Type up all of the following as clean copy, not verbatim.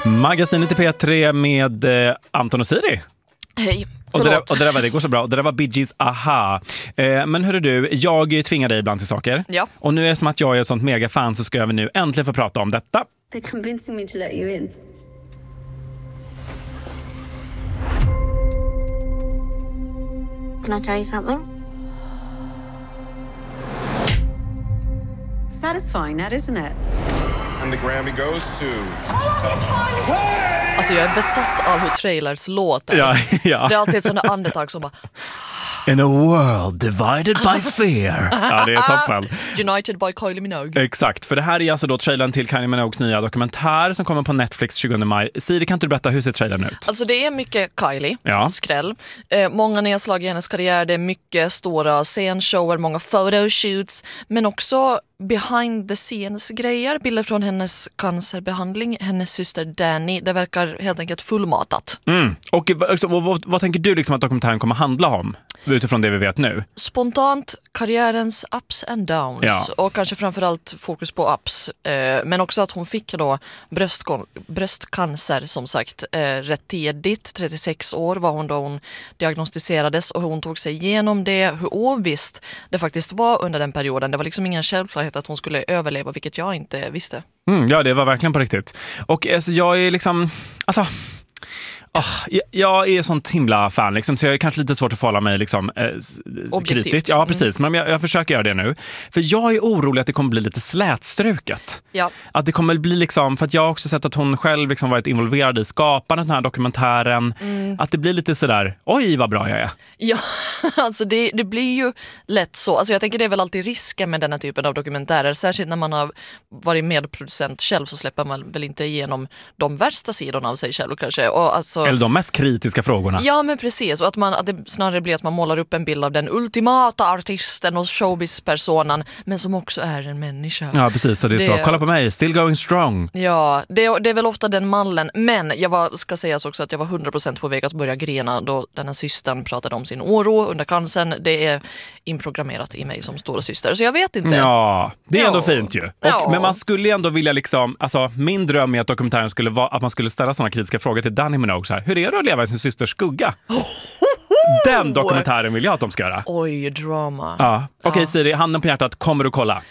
Magasinet i P3 med Anton och Siri. Hej. Och det går så bra. Och det där var Bee Gees Aha. Men hörru du, jag tvingar dig ibland till saker. Ja. Och nu är det som att jag är ett sånt megafan, så ska jag nu äntligen få prata om detta. They're convincing me to let you in. Can I tell you something? Satisfying, that isn't it? And the Grammy goes to... Alltså jag är besatt av hur trailers låter. Ja. Det är alltid ett sånt där andetag som bara... In a world divided by fear. Ja, det är toppen. United by Kylie Minogue. Exakt, för det här är alltså då trailern till Kylie Minogues nya dokumentär som kommer på Netflix 20 maj. Siri, kan inte du berätta, hur ser trailern ut? Alltså det är mycket Kylie, Ja. skräll. Många nedslag i hennes karriär, det är mycket stora scenshower, många photoshoots, men också behind the scenes grejer, bilder från hennes cancerbehandling, hennes syster Danny. Det verkar helt enkelt fullmatat. Och vad tänker du liksom att dokumentären kommer handla om utifrån det vi vet nu? Spontant karriärens ups and downs, Ja. och kanske framförallt fokus på ups, men också att hon fick då bröstcancer som sagt rätt tidigt, 36 år var hon då hon diagnostiserades, och hur hon tog sig igenom det, hur ovisst det faktiskt var under den perioden. Det var liksom ingen självklarhet att hon skulle överleva, vilket jag inte visste. Ja, det var verkligen på riktigt. Och alltså, jag är liksom... jag är sånt himla fan liksom, så jag är kanske lite svårt att förhålla mig liksom, kritiskt. Ja, precis. Men jag försöker göra det nu. För jag är orolig att det kommer bli lite slätstruket. Ja. Att det kommer bli liksom, för att jag har också sett att hon själv liksom varit involverad i skapandet den här dokumentären. Att det blir lite sådär, oj vad bra jag är. Ja, alltså det blir ju lätt så. Alltså jag tänker det är väl alltid risken med den här typen av dokumentärer. Särskilt när man har varit medproducent själv, så släpper man väl inte igenom de värsta sidorna av sig själv kanske. Och alltså, eller de mest kritiska frågorna. Ja, men precis. Och att det snarare blir att man målar upp en bild av den ultimata artisten och showbiz-personan, men som också är en människa. Ja, precis. Så det är så. Kolla på mig, still going strong. Ja, det är väl ofta den mallen. Men ska sägas också att jag var 100% på väg att börja grena då den här systern pratade om sin oro under cancern. Det är inprogrammerat i mig som stora syster, så jag vet inte. Ja, det är ändå fint ju. Ja. Men man skulle ändå vilja liksom, alltså min dröm är att dokumentären skulle vara att man skulle ställa sådana kritiska frågor till Danny Minogue så här, hur är det att leva i sin systers skugga? Den dokumentären vill jag att de ska göra. Oj, drama. Ja. Okej, Siri, handen på hjärtat, kommer du kolla?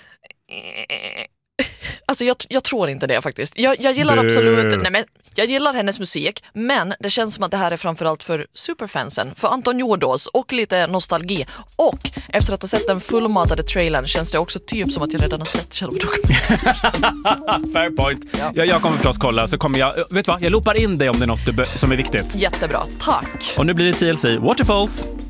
Alltså jag tror inte det faktiskt. Jag gillar absolut, jag gillar hennes musik, men det känns som att det här är framförallt för superfansen, för Anton Jordås och lite nostalgi. Och efter att ha sett den fullmatade trailern känns det också typ som att jag redan har sett själva dokumentären. Fair point. Ja. Jag kommer förstås kolla, så kommer jag, vet du vad, jag loopar in dig om det är något som är viktigt. Jättebra, tack. Och nu blir det TLC Waterfalls.